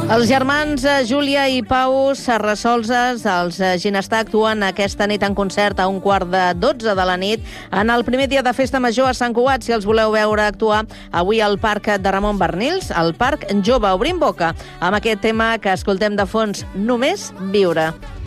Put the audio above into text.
Els germans Júlia i Pau Serrasolses, els Ginestar, actuen aquesta nit en concert a 11:45 de la nit en el primer dia de Festa Major a Sant Cugat. Si els voleu veure actuar avui al Parc de Ramon Bernils, al Parc Jove. Obrim boca amb aquest tema que escoltem de fons, Només viure.